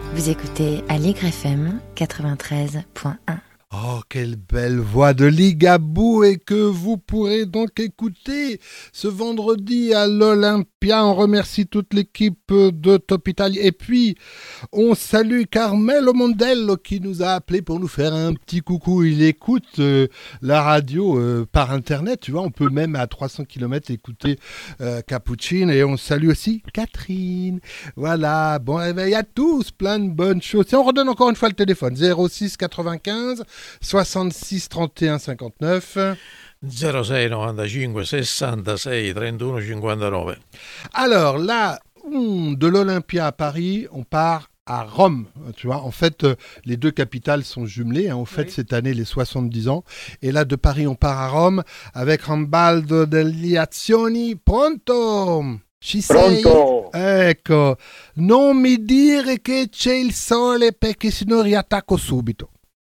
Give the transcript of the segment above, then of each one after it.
Vous écoutez Aligre FM 93.1. Oh, quelle belle voix de Ligabou et que vous pourrez donc écouter ce vendredi à l'Olympia. On remercie toute l'équipe de Top Italia. Et puis, on salue Carmelo Mondello qui nous a appelé pour nous faire un petit coucou. Il écoute la radio par Internet. Tu vois, on peut même à 300 km écouter Cappuccino. Et on salue aussi Catherine. Voilà. Bon, eh ben, il y a tous plein de bonnes choses. Et on redonne encore une fois le téléphone. 06 95 66 31 59 06 95 66 31 59. Alors là, de l'Olympia à Paris, on part à Rome. Tu vois, en fait, les deux capitales sont jumelées. On fête cette année les 70 ans. Et là, de Paris, on part à Rome avec Rambaldo degli Azioni. Pronto? Ci sei? Pronto! Ecco, non mi dire che c'è il sole perché sennò riattacco subito.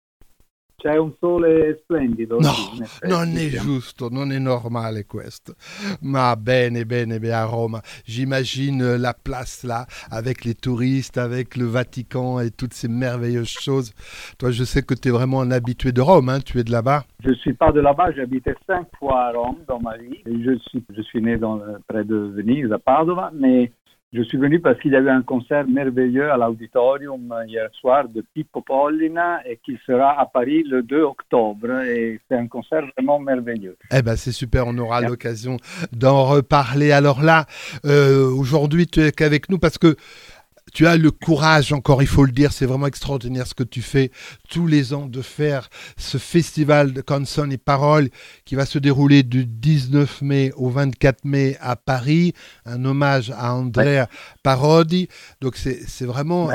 C'è un sole splendido. No, sì, in effetti, non è giusto, non è normale questo. Ma bene, bene, bene, à Rome. J'imagine la place là, avec les touristes, avec le Vatican et toutes ces merveilleuses choses. Toi, je sais que tu es vraiment un habitué de Rome, hein, tu es de là-bas. Je ne suis pas de là-bas, j'ai habité 5 fois à Rome dans ma vie. Et je suis né près de Venise, à Padova, mais je suis venu parce qu'il y a eu un concert merveilleux à l'Auditorium hier soir de Pippo Pollina et qui sera à Paris le 2 octobre. Et c'est un concert vraiment merveilleux. Eh ben c'est super, on aura l'occasion d'en reparler. Alors là, aujourd'hui, tu es qu'avec nous parce que tu as le courage, encore il faut le dire, c'est vraiment extraordinaire ce que tu fais tous les ans de faire ce festival de Canzoni et Paroles qui va se dérouler du 19 mai au 24 mai à Paris, un hommage à Andrea Parodi. Donc c'est vraiment...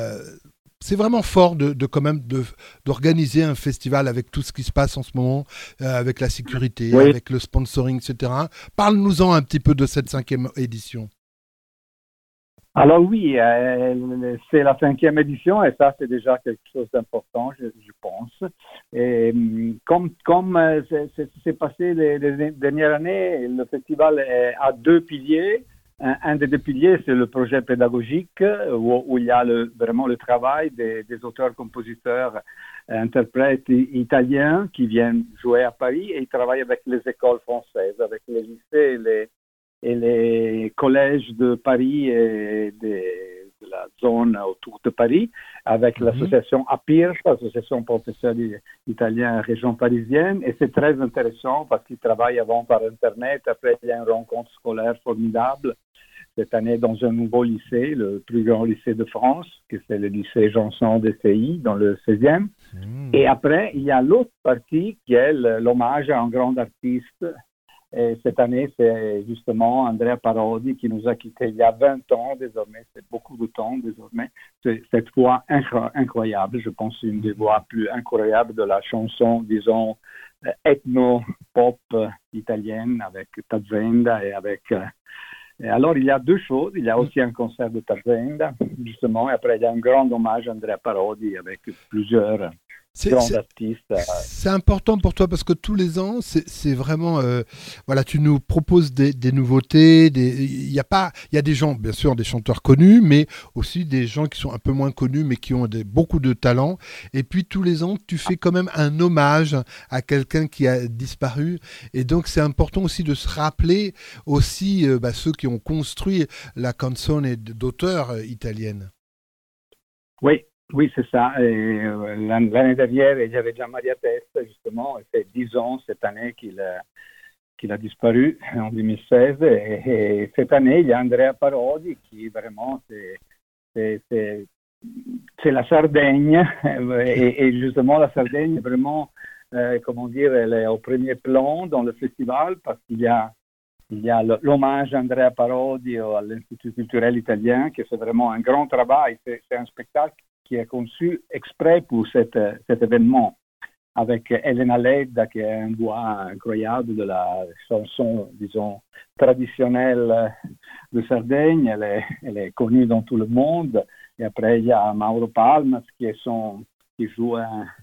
c'est vraiment fort de quand même d'organiser un festival avec tout ce qui se passe en ce moment, avec la sécurité, avec le sponsoring, etc. Parle-nous-en un petit peu de cette 5e édition. Alors oui, c'est la 5e édition et ça c'est déjà quelque chose d'important, je pense. Et comme c'est passé les dernières années, le festival a 2 piliers. Un des 2 piliers, c'est le projet pédagogique où il y a vraiment le travail des auteurs, compositeurs, interprètes italiens qui viennent jouer à Paris et ils travaillent avec les écoles françaises, avec les lycées et les collèges de Paris et de la zone autour de Paris, avec l'association APIR, l'association professeurs italiens région parisienne. Et c'est très intéressant parce qu'ils travaillent avant par Internet. Après, il y a une rencontre scolaire formidable cette année dans un nouveau lycée, le plus grand lycée de France, que c'est le lycée Janson DCI, dans le 16e. Et après, il y a l'autre partie qui est l'hommage à un grand artiste. Et cette année, c'est justement Andrea Parodi qui nous a quittés il y a 20 ans désormais. C'est beaucoup de temps désormais. C'est cette voix incroyable, je pense une des voix plus incroyables de la chanson, disons, ethno-pop italienne avec Tazenda et avec... Et alors, il y a 2 choses. Il y a aussi un concert de Tazenda, justement, et après, il y a un grand hommage à Andrea Parodi avec plusieurs... C'est important pour toi parce que tous les ans, c'est vraiment, voilà, tu nous proposes des nouveautés. Il y a des gens, bien sûr, des chanteurs connus, mais aussi des gens qui sont un peu moins connus, mais qui ont beaucoup de talent. Et puis tous les ans, tu fais quand même un hommage à quelqu'un qui a disparu. Et donc c'est important aussi de se rappeler aussi ceux qui ont construit la canzone d'auteurs italienne. Oui, c'est ça. L'année dernière, il y avait Gian Maria Testa, justement, et c'est 10 ans cette année qu'il a disparu, en 2016. Et cette année, il y a Andrea Parodi qui vraiment, c'est la Sardaigne. Et justement, la Sardaigne, vraiment, comment dire, elle est au premier plan dans le festival parce qu'il y a l'hommage à Andrea Parodi à l'Institut culturel italien, qui c'est vraiment un grand travail. C'est un spectacle qui est conçu exprès pour cet événement, avec Elena Ledda, qui est une voix incroyable de la chanson, disons, traditionnelle de Sardaigne. Elle est connue dans tout le monde. Et après, il y a Mauro Palmas, qui joue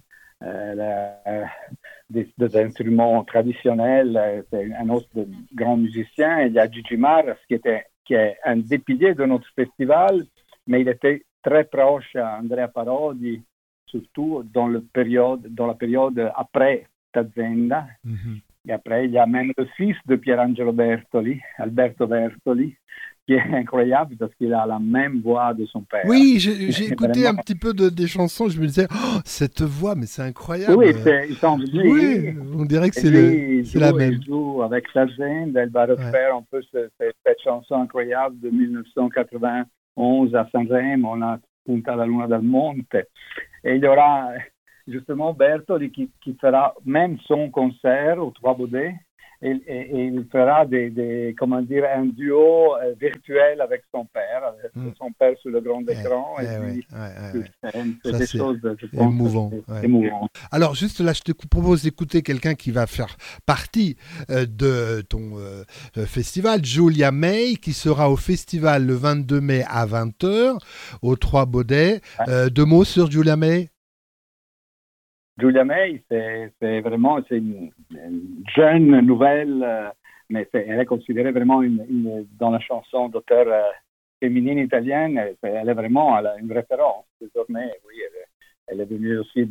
des instruments traditionnels. C'est un autre grand musicien. Et il y a Gigi Marras, qui est un des piliers de notre festival, mais il était très proche à Andrea Parodi, surtout dans la période après Tazenda. Mhm. Et après, il y a même le fils de Pierangelo Bertoli, Alberto Bertoli, qui est incroyable parce qu'il a la même voix de son père. Oui, j'ai écouté Vraiment. un petit peu des chansons, je me disais, oh, cette voix, mais c'est incroyable. Oui, ils sont Oui, on dirait que et c'est lui, c'est la même. il joue avec Tazenda, il va refaire un peu cette chanson incroyable de 1991 à Sanremo, on a Punta la Luna dal Monte. Et il y aura justement Bertoli qui fera même son concert au Trois Baudets et il fera un duo virtuel avec son père sur le grand écran. C'est des choses, je pense, émouvant. émouvant. Alors juste là, je te propose d'écouter quelqu'un qui va faire partie de ton festival, Giulia May, qui sera au festival le 22 mai à 20h au Trois Baudets. 2 mots sur Giulia May. Giulia May, c'est une jeune nouvelle, mais elle est considérée vraiment dans la chanson d'auteur féminine italienne, elle est vraiment une référence désormais. Oui, elle est venue aussi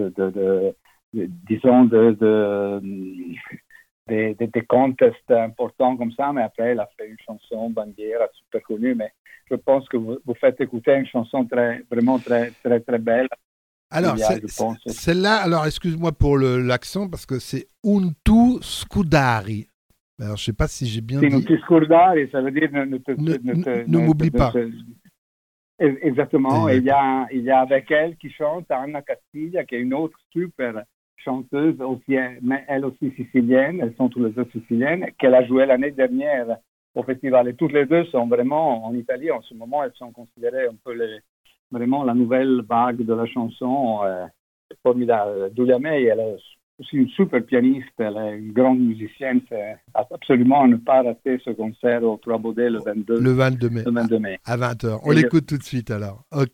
des contests importants comme ça, mais après elle a fait une chanson bandiera super connue. Mais je pense que vous faites écouter une chanson vraiment très très très belle. Alors, celle-là, alors excuse-moi pour l'accent, parce que c'est Untu Scudari. Alors, je ne sais pas si j'ai bien dit. Untu Scudari, ça veut dire ne m'oublie pas. Exactement. Et il y a avec elle qui chante Anna Castiglia, qui est une autre super chanteuse, aussi, mais elle aussi sicilienne, elles sont toutes les deux siciliennes, qu'elle a joué l'année dernière au festival. Et toutes les deux sont vraiment en Italie. En ce moment, elles sont considérées un peu vraiment la nouvelle vague de la chanson, formidable. Giulia May, elle est aussi une super pianiste, elle est une grande musicienne. C'est absolument à ne pas rater ce concert au Trois Baudets le 22 mai. À 20h. On l'écoute tout de suite alors. Ok.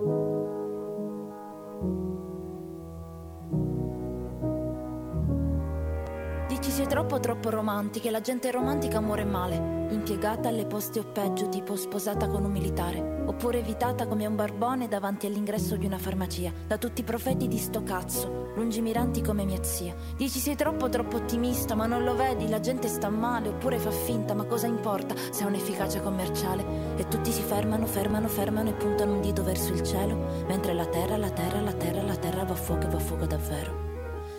Dici sei troppo romantica, la gente romantica muore male, impiegata alle poste o peggio, tipo sposata con un militare, oppure evitata come un barbone davanti all'ingresso di una farmacia, da tutti i profeti di sto cazzo, lungimiranti come mia zia. Dici sei troppo ottimista, ma non lo vedi, la gente sta male, oppure fa finta, ma cosa importa se ha un'efficacia commerciale? E tutti si fermano e puntano un dito verso il cielo, mentre la terra va a fuoco davvero.